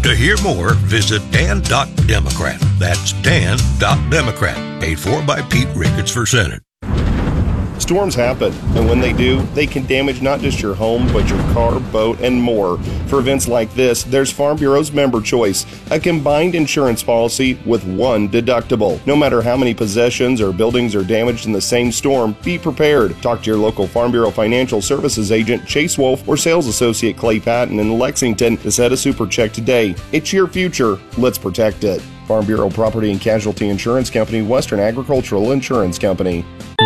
To hear more, visit dan.democrat. That's dan.democrat. Paid for by Pete Ricketts for Senate. Storms happen, and when they do, they can damage not just your home, but your car, boat, and more. For events like this, there's Farm Bureau's Member Choice, a combined insurance policy with one deductible. No matter how many possessions or buildings are damaged in the same storm, be prepared. Talk to your local Farm Bureau Financial Services agent, Chase Wolf, or sales associate Clay Patton in Lexington to set a super check today. It's your future. Let's protect it. Farm Bureau Property and Casualty Insurance Company, Western Agricultural Insurance Company.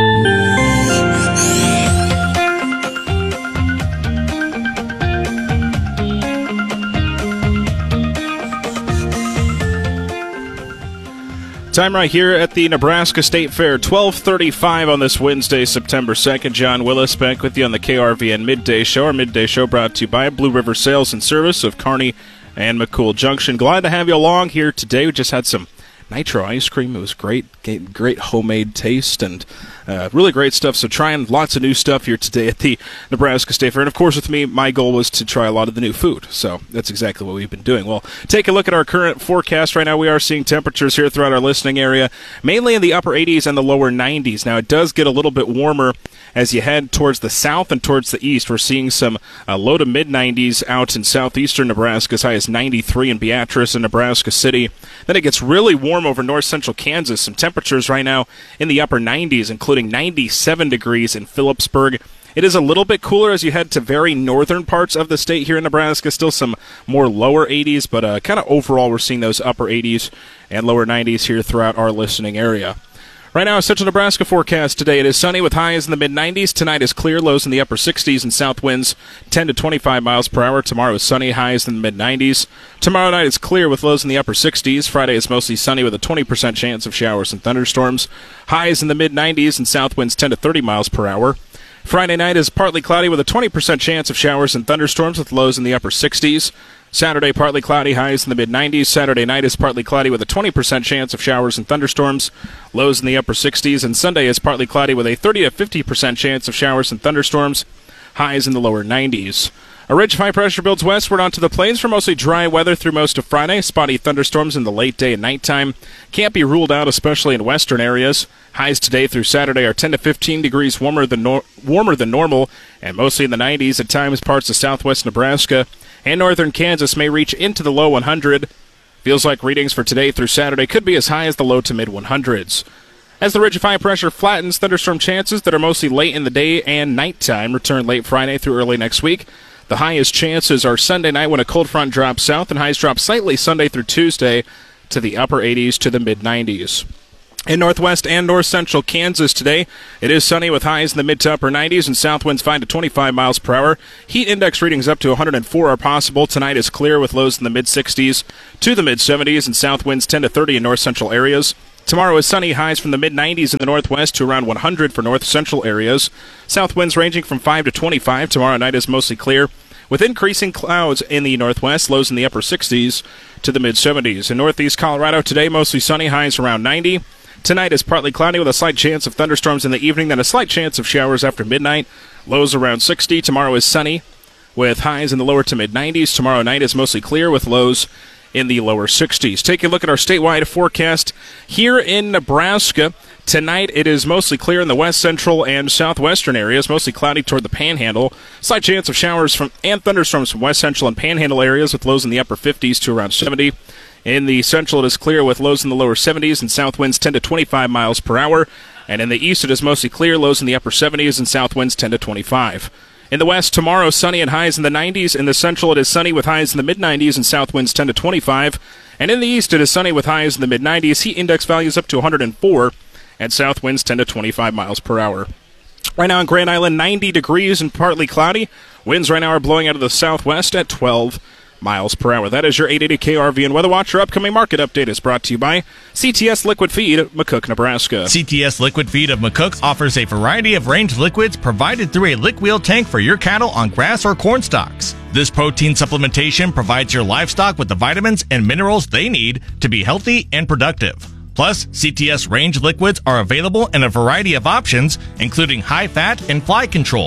Time right here at the Nebraska State Fair, 12:35 on this Wednesday, September 2nd. John Willis back with you on the KRVN Midday Show. Our Midday Show brought to you by Blue River Sales and Service of Kearney and McCool Junction. Glad to have you along here today. We just had some nitro ice cream. It was great homemade taste and really great stuff. So trying lots of new stuff here today at the Nebraska State Fair. And of course with me, my goal was to try a lot of the new food. So that's exactly what we've been doing. Well, take a look at our current forecast right now. We are seeing temperatures here throughout our listening area, mainly in the upper 80s and the lower 90s. Now it does get a little bit warmer as you head towards the south and towards the east. We're seeing some low to mid 90s out in southeastern Nebraska, as high as 93 in Beatrice and Nebraska City. Then it gets really warm over north central Kansas. Some temperatures right now in the upper 90s, including 97 degrees in Phillipsburg. It is a little bit cooler as you head to very northern parts of the state here in Nebraska. Still some more lower 80s, but kind of overall we're seeing those upper 80s and lower 90s here throughout our listening area. Right now, a Central Nebraska forecast today. It is sunny with highs in the mid-90s. Tonight is clear, lows in the upper 60s and south winds 10 to 25 miles per hour. Tomorrow is sunny, highs in the mid-90s. Tomorrow night is clear with lows in the upper 60s. Friday is mostly sunny with a 20% chance of showers and thunderstorms. Highs in the mid-90s and south winds 10 to 30 miles per hour. Friday night is partly cloudy with a 20% chance of showers and thunderstorms with lows in the upper 60s. Saturday, partly cloudy, highs in the mid-90s. Saturday night is partly cloudy with a 20% chance of showers and thunderstorms, lows in the upper 60s. And Sunday is partly cloudy with a 30 to 50% chance of showers and thunderstorms, highs in the lower 90s. A ridge of high pressure builds westward onto the plains for mostly dry weather through most of Friday. Spotty thunderstorms in the late day and nighttime can't be ruled out, especially in western areas. Highs today through Saturday are 10 to 15 degrees warmer than normal, and mostly in the 90s. At times, parts of southwest Nebraska and northern Kansas may reach into the low 100. Feels like readings for today through Saturday could be as high as the low to mid 100s. As the ridge of high pressure flattens, thunderstorm chances that are mostly late in the day and nighttime return late Friday through early next week. The highest chances are Sunday night when a cold front drops south, and highs drop slightly Sunday through Tuesday to the upper 80s to the mid 90s. In northwest and north central Kansas today, it is sunny with highs in the mid to upper 90s and south winds 5 to 25 miles per hour. Heat index readings up to 104 are possible. Tonight is clear with lows in the mid 60s to the mid 70s and south winds 10 to 30 in north central areas. Tomorrow is sunny, highs from the mid 90s in the northwest to around 100 for north central areas. South winds ranging from 5 to 25. Tomorrow night is mostly clear with increasing clouds in the northwest, lows in the upper 60s to the mid 70s. In northeast Colorado today, mostly sunny, highs around 90. Tonight is partly cloudy with a slight chance of thunderstorms in the evening, then a slight chance of showers after midnight. Lows around 60. Tomorrow is sunny with highs in the lower to mid-90s. Tomorrow night is mostly clear with lows in the lower 60s. Take a look at our statewide forecast here in Nebraska. Tonight it is mostly clear in the west central and southwestern areas, mostly cloudy toward the panhandle. Slight chance of showers and thunderstorms from west central and panhandle areas with lows in the upper 50s to around 70. In the central, it is clear with lows in the lower 70s and south winds 10 to 25 miles per hour. And in the east, it is mostly clear, lows in the upper 70s and south winds 10 to 25. In the west, tomorrow, sunny and highs in the 90s. In the central, it is sunny with highs in the mid-90s and south winds 10 to 25. And in the east, it is sunny with highs in the mid-90s. Heat index values up to 104 and south winds 10 to 25 miles per hour. Right now in Grand Island, 90 degrees and partly cloudy. Winds right now are blowing out of the southwest at 12 miles per hour. That is your 880 KRVN Weather Watch. Your upcoming market update is brought to you by CTS Liquid Feed of McCook, Nebraska. CTS Liquid Feed of McCook offers a variety of range liquids provided through a lick wheel tank for your cattle on grass or corn stalks. This protein supplementation provides your livestock with the vitamins and minerals they need to be healthy and productive. Plus, CTS range liquids are available in a variety of options, including high fat and fly control.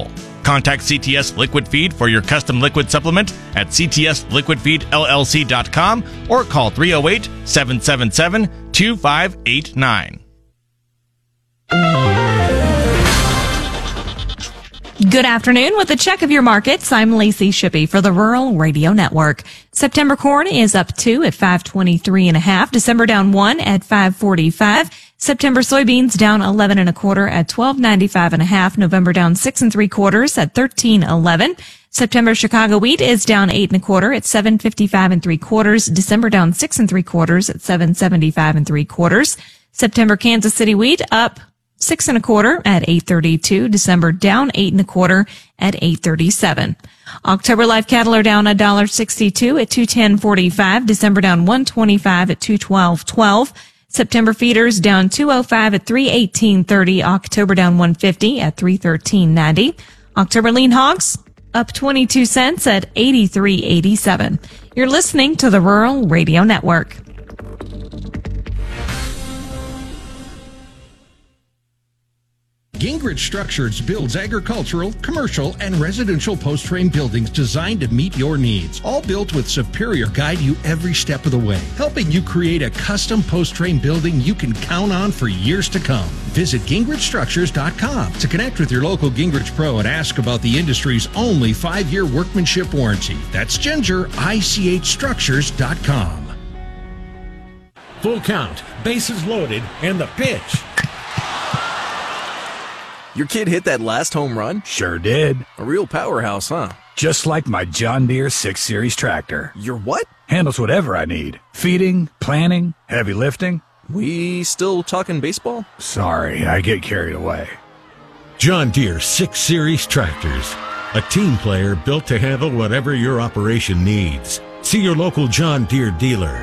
Contact CTS Liquid Feed for your custom liquid supplement at ctsliquidfeedllc.com or call 308-777-2589. Good afternoon. With a check of your markets, I'm Lacey Shippey for the Rural Radio Network. September corn is up 2 at 523.5. December down 1 at 545. September soybeans down 11 1/4 at 12.95.5. November down 6 3/4 at 13.11. September Chicago wheat is down 8 1/4 at 7.55 3/4. December down 6 3/4 at 7.75 3/4. September Kansas City wheat up 6 1/4 at 8.32. December down 8 1/4 at 8.37. October live cattle are down $1.62 at 210.45. December down 1.25 at 212.12. September feeders down 2.05 at 3.18.30. October down 1.50 at 3.13.90. October lean hogs up 22 cents at 83.87. You're listening to the Rural Radio Network. Gingrich Structures builds agricultural, commercial, and residential post-frame buildings designed to meet your needs. All built with Superior guide you every step of the way, helping you create a custom post-frame building you can count on for years to come. Visit GingrichStructures.com to connect with your local Gingrich Pro and ask about the industry's only 5-year workmanship warranty. That's GingerICHStructures.com. Full count, bases loaded, and the pitch. Your kid hit that last home run? Sure did. A real powerhouse, huh? Just like my John Deere 6 Series tractor. Your what? Handles whatever I need. Feeding, planting, heavy lifting. We still talking baseball? Sorry, I get carried away. John Deere 6 Series tractors. A team player built to handle whatever your operation needs. See your local John Deere dealer.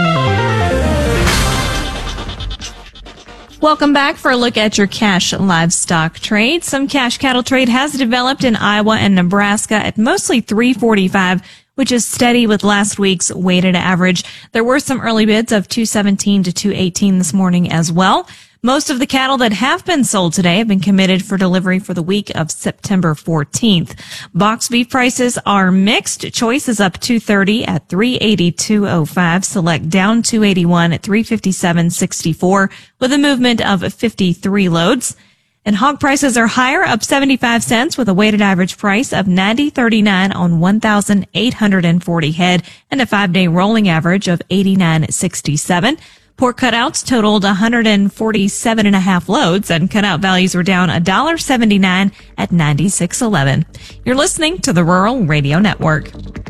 Welcome back for a look at your cash livestock trade. Some cash cattle trade has developed in Iowa and Nebraska at mostly 345, which is steady with last week's weighted average. There were some early bids of 217 to 218 this morning as well. Most of the cattle that have been sold today have been committed for delivery for the week of September 14th. Box beef prices are mixed. Choice is up $2.30 at $382.05. Select down $2.81 at $357.64 with a movement of 53 loads. And hog prices are higher, up 75 cents with a weighted average price of $90.39 on 1,840 head and a 5-day rolling average of $89.67. Pork cutouts totaled 147.5 loads, and cutout values were down $1.79 at $96.11. You're listening to the Rural Radio Network.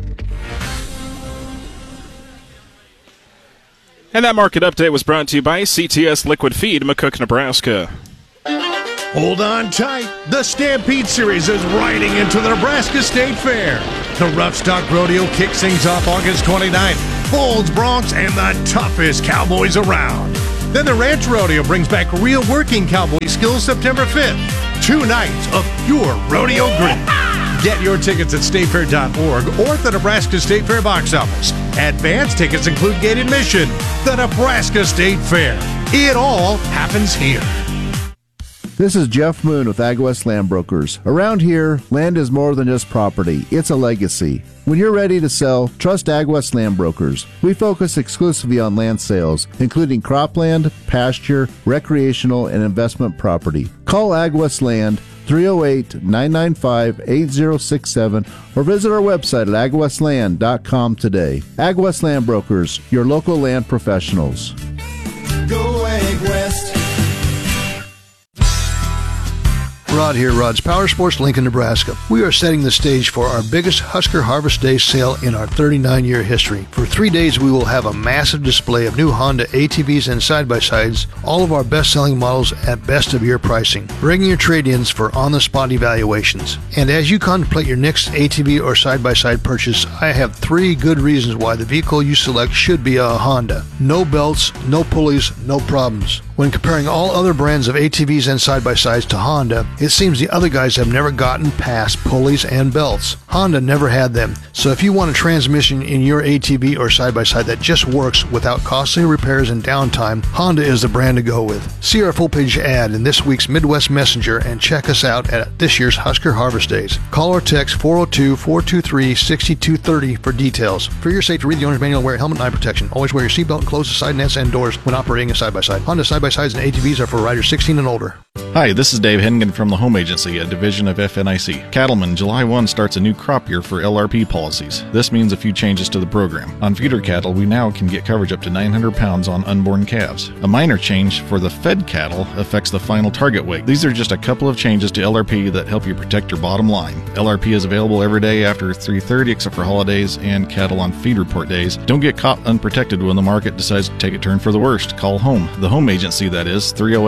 And that market update was brought to you by CTS Liquid Feed, McCook, Nebraska. Hold on tight. The Stampede Series is riding into the Nebraska State Fair. The Rough Stock Rodeo kicks things off August 29th. Bulls, Broncs, and the toughest cowboys around. Then the Ranch Rodeo brings back real working cowboy skills September 5th. 2 nights of pure rodeo grit. Get your tickets at statefair.org or at the Nebraska State Fair box office. Advance tickets include gate admission. The Nebraska State Fair. It all happens here. This is Jeff Moon with AgWest Land Brokers. Around here, land is more than just property. It's a legacy. When you're ready to sell, trust AgWest Land Brokers. We focus exclusively on land sales, including cropland, pasture, recreational, and investment property. Call AgWest Land 308-995-8067 or visit our website at agwestland.com today. AgWest Land Brokers, your local land professionals. Go AgWest. Rod here, Rod's Power Sports, Lincoln, Nebraska. We are setting the stage for our biggest Husker Harvest Day sale in our 39-year history. For 3 days, we will have a massive display of new Honda ATVs and side-by-sides, all of our best-selling models at best-of-year pricing. Bring your trade-ins for on-the-spot evaluations. And as you contemplate your next ATV or side-by-side purchase, I have 3 good reasons why the vehicle you select should be a Honda. No belts, no pulleys, no problems. When comparing all other brands of ATVs and side-by-sides to Honda, it seems the other guys have never gotten past pulleys and belts. Honda never had them, so if you want a transmission in your ATV or side-by-side that just works without costly repairs and downtime, Honda is the brand to go with. See our full-page ad in this week's Midwest Messenger and check us out at this year's Husker Harvest Days. Call or text 402-423-6230 for details. For your safety, read the owner's manual and wear a helmet and eye protection. Always wear your seatbelt and close the side nets and doors when operating a side-by-side. Honda side-by-sides and ATVs are for riders 16 and older. Hi, this is Dave Hennigan from the Home Agency, a division of FNIC. Cattlemen, July 1 starts a new crop year for LRP policies. This means a few changes to the program. On feeder cattle, we now can get coverage up to 900 pounds on unborn calves. A minor change for the fed cattle affects the final target weight. These are just a couple of changes to LRP that help you protect your bottom line. LRP is available every day after 3:30 except for holidays and cattle on feed report days. Don't get caught unprotected when the market decides to take a turn for the worst. Call home. The Home Agency, that is,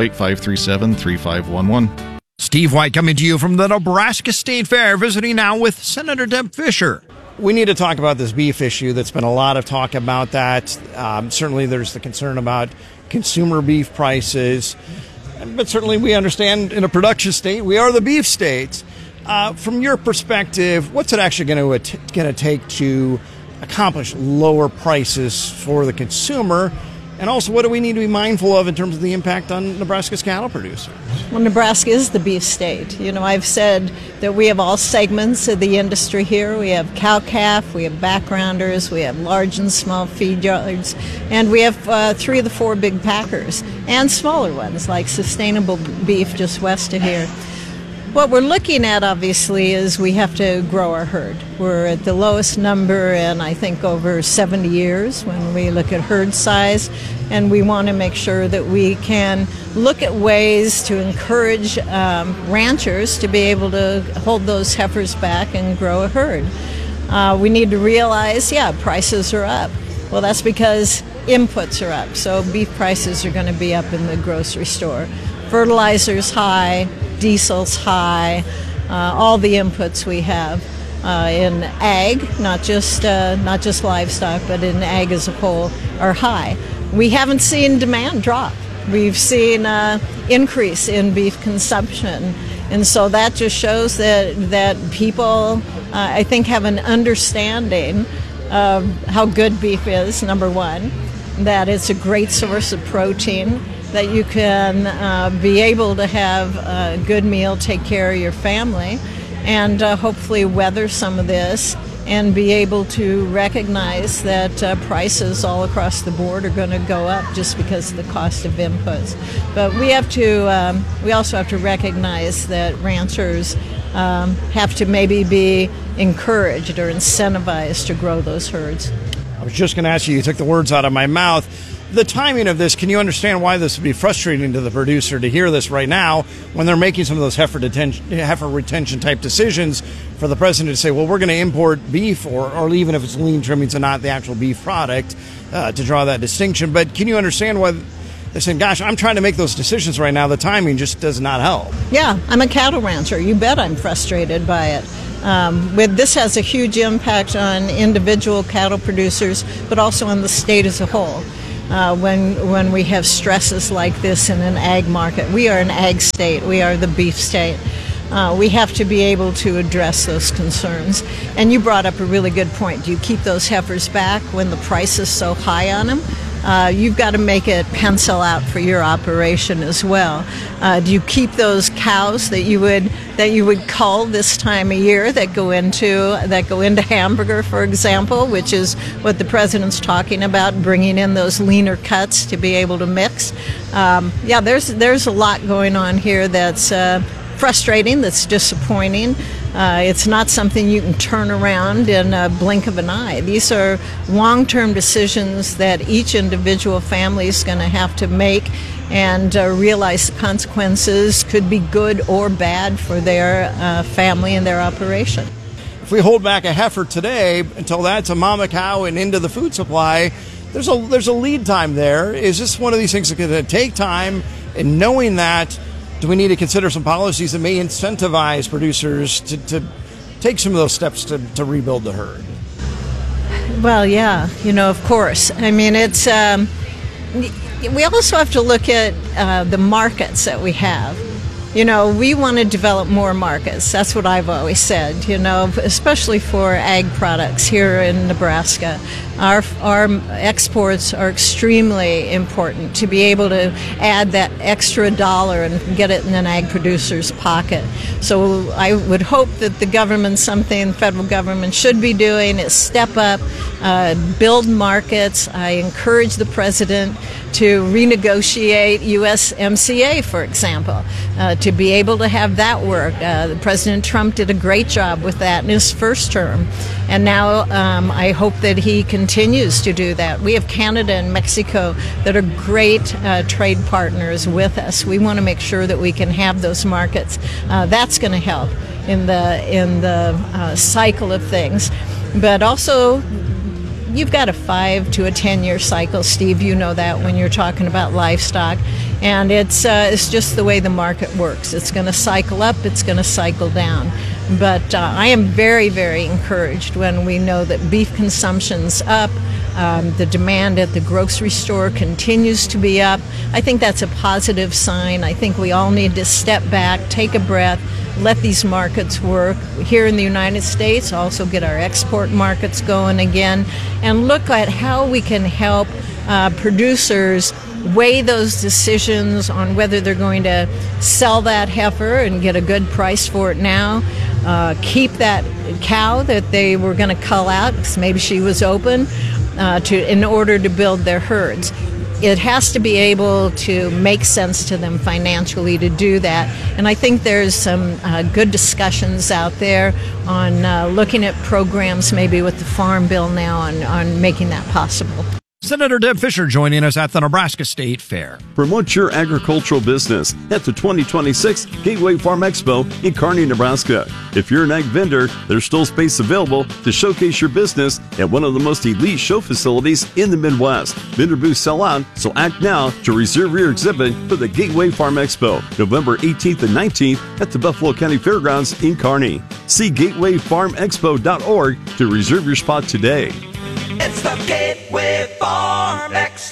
308-537-3511. Steve White coming to you from the Nebraska State Fair, visiting now with Senator Deb Fischer. We need to talk about this beef issue. That's been a lot of talk about that. Certainly there's the concern about consumer beef prices. But certainly we understand in a production state, we are the beef state. From your perspective, what's it actually going to take to accomplish lower prices for the consumer? And also, what do we need to be mindful of in terms of the impact on Nebraska's cattle producers? Well, Nebraska is the beef state. You know, I've said that we have all segments of the industry here. We have cow-calf, we have backgrounders, we have large and small feed yards, and we have 3 of the 4 big packers, and smaller ones like Sustainable Beef just west of here. What we're looking at, obviously, is we have to grow our herd. We're at the lowest number in, I think, over 70 years when we look at herd size, and we want to make sure that we can look at ways to encourage ranchers to be able to hold those heifers back and grow a herd. We need to realize, prices are up. Well, that's because inputs are up, so beef prices are going to be up in the grocery store. Fertilizer's high, diesel's high, all the inputs we have in ag, not just livestock, but in ag as a whole, are high. We haven't seen demand drop. We've seen increase in beef consumption, and so that just shows that people, I think, have an understanding of how good beef is, number one, that it's a great source of protein, that you can be able to have a good meal, take care of your family, and hopefully weather some of this and be able to recognize that prices all across the board are going to go up just because of the cost of inputs. But we also have to recognize that ranchers have to maybe be encouraged or incentivized to grow those herds. I was just going to ask you took the words out of my mouth. The timing of this, can you understand why this would be frustrating to the producer to hear this right now when they're making some of those heifer retention type decisions for the president to say, well, we're going to import beef or even if it's lean trimmings and not the actual beef product to draw that distinction. But can you understand why they're saying, gosh, I'm trying to make those decisions right now. The timing just does not help. Yeah, I'm a cattle rancher. You bet I'm frustrated by it. This has a huge impact on individual cattle producers, but also on the state as a whole. When we have stresses like this in an ag market. We are an ag state. We are the beef state. We have to be able to address those concerns. And you brought up a really good point. Do you keep those heifers back when the price is so high on them? You've got to make it pencil out for your operation as well. Do you keep those cows that you would cull this time of year that go into hamburger, for example, which is what the president's talking about, bringing in those leaner cuts to be able to mix? There's a lot going on here that's frustrating, that's disappointing. It's not something you can turn around in a blink of an eye. These are long-term decisions that each individual family is going to have to make and realize the consequences could be good or bad for their family and their operation. If we hold back a heifer today until that's a mama cow and into the food supply, there's a lead time there. Is this one of these things that's going to take time? And knowing that, do we need to consider some policies that may incentivize producers to take some of those steps to rebuild the herd? Well, yeah, of course. I mean, it's we also have to look at the markets that we have. You know, we want to develop more markets. That's what I've always said, you know, especially for ag products here in Nebraska. Our exports are extremely important to be able to add that extra dollar and get it in an ag producer's pocket. So I would hope that the government, something the federal government should be doing, is step up, build markets. I encourage the president to renegotiate USMCA, for example, to be able to have that work. President Trump did a great job with that in his first term, and now I hope that he continues to do that. We have Canada and Mexico that are great trade partners with us. We want to make sure that we can have those markets. That's going to help in the cycle of things, but also you've got a 5 to a 10-year cycle, Steve. You know that when you're talking about livestock, and it's just the way the market works. It's going to cycle up, it's going to cycle down. But I am very, very encouraged when we know that beef consumption's up. The demand at the grocery store continues to be up. I think that's a positive sign. I think we all need to step back, take a breath, let these markets work here in the United States, also get our export markets going again, and look at how we can help producers weigh those decisions on whether they're going to sell that heifer and get a good price for it now, keep that cow that they were going to cull out because maybe she was open, in order to build their herds. It has to be able to make sense to them financially to do that. And I think there's some good discussions out there on looking at programs maybe with the Farm Bill now on making that possible. Senator Deb Fischer joining us at the Nebraska State Fair. Promote your agricultural business at the 2026 Gateway Farm Expo in Kearney, Nebraska. If you're an ag vendor, there's still space available to showcase your business at one of the most elite show facilities in the Midwest. Vendor booths sell out, so act now to reserve your exhibit for the Gateway Farm Expo, November 18th and 19th at the Buffalo County Fairgrounds in Kearney. See gatewayfarmexpo.org to reserve your spot today. It's the Gateway Farm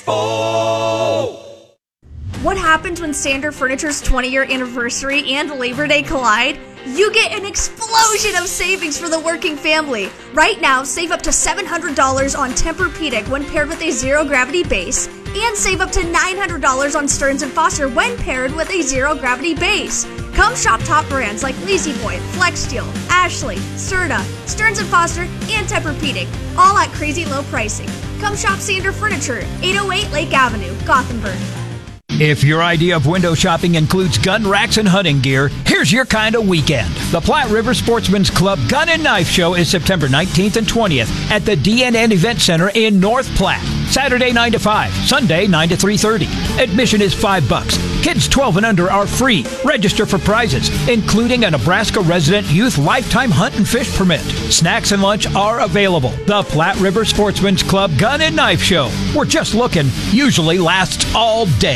Expo. What happens when Sander Furniture's 20-year anniversary and Labor Day collide? You get an explosion of savings for the working family. Right now, save up to $700 on Tempur-Pedic when paired with a zero-gravity base, and save up to $900 on Stearns & Foster when paired with a zero-gravity base. Come shop top brands like La-Z-Boy, FlexSteel, Ashley, Serta, Stearns & Foster, and Tempur-Pedic, all at crazy low pricing. Come shop Sander Furniture, 808 Lake Avenue, Gothenburg. If your idea of window shopping includes gun racks and hunting gear, here's your kind of weekend. The Platte River Sportsman's Club Gun and Knife Show is September 19th and 20th at the DNN Event Center in North Platte. Saturday 9 to 5, Sunday 9 to 3:30. Admission is $5. Kids 12 and under are free. Register for prizes, including a Nebraska resident youth lifetime hunt and fish permit. Snacks and lunch are available. The Platte River Sportsman's Club Gun and Knife Show. We're just looking. Usually lasts all day.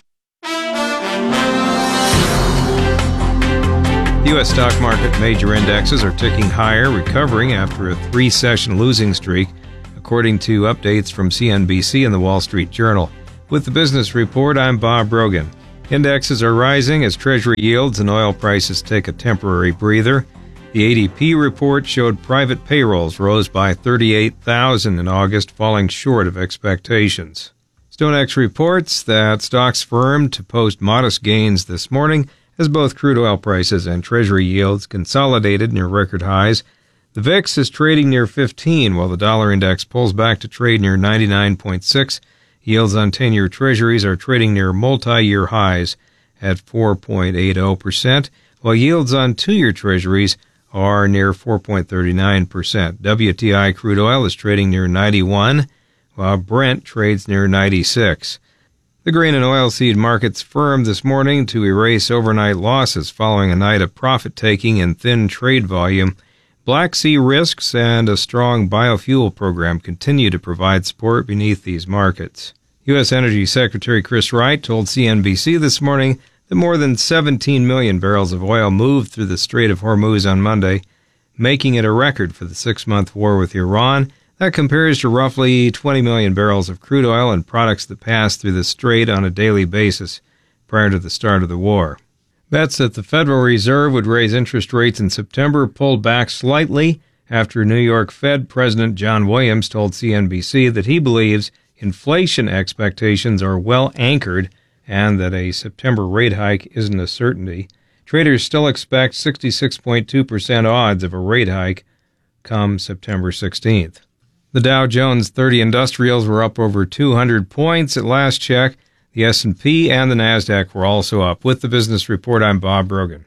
The U.S. stock market major indexes are ticking higher, recovering after a 3-session losing streak, according to updates from CNBC and the Wall Street Journal. With the business report, I'm Bob Brogan. Indexes are rising as Treasury yields and oil prices take a temporary breather. The ADP report showed private payrolls rose by 38,000 in August, falling short of expectations. StoneX reports that stocks firmed to post modest gains this morning as both crude oil prices and Treasury yields consolidated near record highs. The VIX is trading near 15, while the dollar index pulls back to trade near 99.6. Yields on 10-year Treasuries are trading near multi-year highs at 4.80%, while yields on 2-year Treasuries are near 4.39%. WTI crude oil is trading near 91, while Brent trades near 96. The grain and oilseed markets firmed this morning to erase overnight losses following a night of profit-taking and thin trade volume. Black Sea risks and a strong biofuel program continue to provide support beneath these markets. U.S. Energy Secretary Chris Wright told CNBC this morning that more than 17 million barrels of oil moved through the Strait of Hormuz on Monday, making it a record for the 6-month war with Iran. That compares to roughly 20 million barrels of crude oil and products that pass through the strait on a daily basis prior to the start of the war. Bets that the Federal Reserve would raise interest rates in September pulled back slightly after New York Fed President John Williams told CNBC that he believes inflation expectations are well anchored and that a September rate hike isn't a certainty. Traders still expect 66.2% odds of a rate hike come September 16th. The Dow Jones 30 Industrials were up over 200 points at last check. The S&P and the NASDAQ were also up. With the Business Report, I'm Bob Brogan.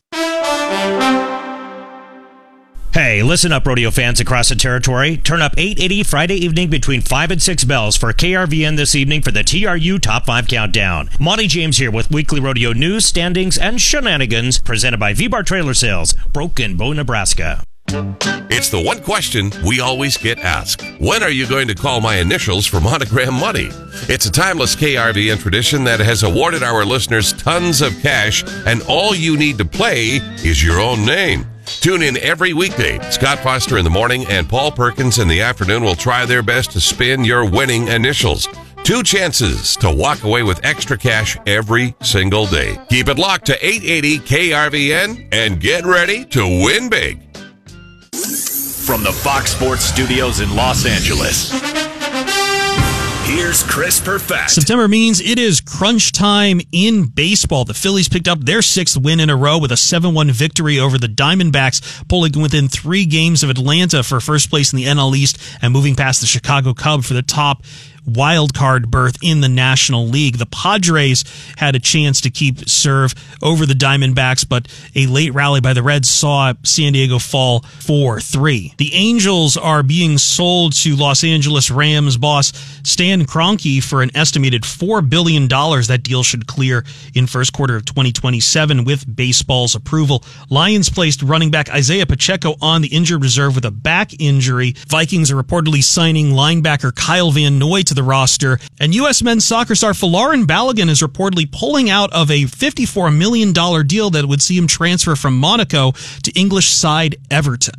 Hey, listen up, rodeo fans across the territory. Turn up 880 Friday evening between 5 and 6 bells for KRVN this evening for the TRU Top 5 Countdown. Monty James here with weekly rodeo news, standings, and shenanigans presented by V-Bar Trailer Sales, Broken Bow, Nebraska. It's the one question we always get asked. When are you going to call my initials for Monogram Money? It's a timeless KRVN tradition that has awarded our listeners tons of cash, and all you need to play is your own name. Tune in every weekday. Scott Foster in the morning and Paul Perkins in the afternoon will try their best to spin your winning initials. 2 chances to walk away with extra cash every single day. Keep it locked to 880 KRVN and get ready to win big. From the Fox Sports Studios in Los Angeles, here's Chris Perfett. September means it is crunch time in baseball. The Phillies picked up their 6th win in a row with a 7-1 victory over the Diamondbacks, pulling within 3 games of Atlanta for first place in the NL East and moving past the Chicago Cubs for the top wild card berth in the National League. The Padres had a chance to keep serve over the Diamondbacks, but a late rally by the Reds saw San Diego fall 4-3. The Angels are being sold to Los Angeles Rams boss Stan Kroenke for an estimated $4 billion. That deal should clear in first quarter of 2027 with baseball's approval. Lions placed running back Isaiah Pacheco on the injured reserve with a back injury. Vikings are reportedly signing linebacker Kyle Van Noy to the roster, and U.S. men's soccer star Folarin Balogun is reportedly pulling out of a $54 million deal that would see him transfer from Monaco to English side Everton.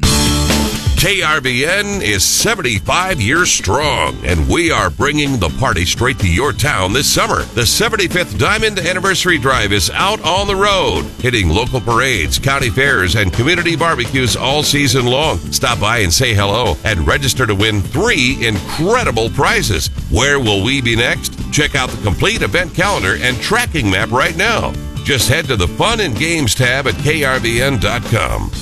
KRVN is 75 years strong, and we are bringing the party straight to your town this summer. The 75th Diamond Anniversary Drive is out on the road, hitting local parades, county fairs, and community barbecues all season long. Stop by and say hello and register to win 3 incredible prizes. Where will we be next? Check out the complete event calendar and tracking map right now. Just head to the Fun and Games tab at krvn.com.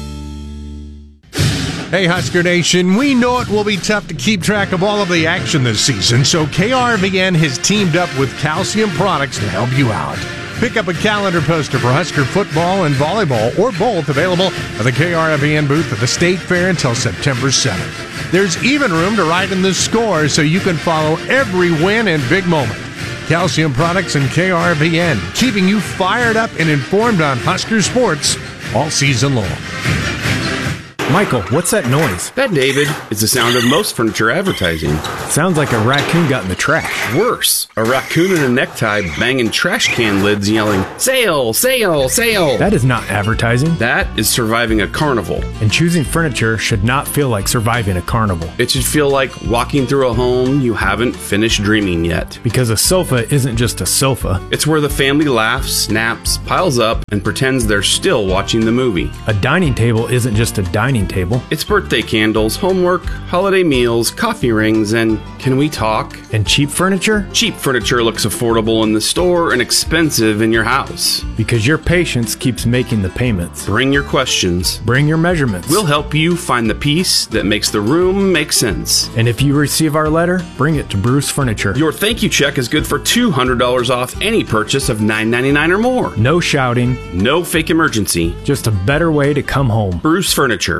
Hey, Husker Nation, we know it will be tough to keep track of all of the action this season, so KRVN has teamed up with Calcium Products to help you out. Pick up a calendar poster for Husker football and volleyball, or both, available at the KRVN booth at the State Fair until September 7th. There's even room to write in the score so you can follow every win and big moment. Calcium Products and KRVN, keeping you fired up and informed on Husker sports all season long. Michael, what's that noise? That, David, is the sound of most furniture advertising. Sounds like a raccoon got in the trash. Worse, a raccoon in a necktie banging trash can lids yelling, "Sale, sale, sale!" That is not advertising. That is surviving a carnival. And choosing furniture should not feel like surviving a carnival. It should feel like walking through a home you haven't finished dreaming yet. Because a sofa isn't just a sofa. It's where the family laughs, snaps, piles up, and pretends they're still watching the movie. A dining table isn't just a dining table. It's birthday candles, homework, holiday meals, coffee rings, and can we talk? And cheap furniture? Cheap furniture looks affordable in the store and expensive in your house. Because your patience keeps making the payments. Bring your questions. Bring your measurements. We'll help you find the piece that makes the room make sense. And if you receive our letter, bring it to Bruce Furniture. Your thank you check is good for $200 off any purchase of $9.99 or more. No shouting. No fake emergency. Just a better way to come home. Bruce Furniture.